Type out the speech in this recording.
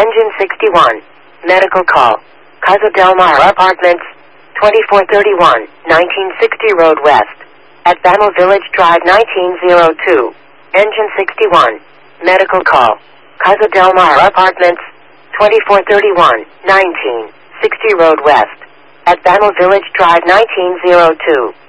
Engine 61. Medical call. Casa del Mar Apartments, 2431, 1960 Road West. At Bama Village Drive 1902. Engine 61. Medical call. Casa del Mar Apartments, 2431, 1960 Road West. At Bama Village Drive 1902.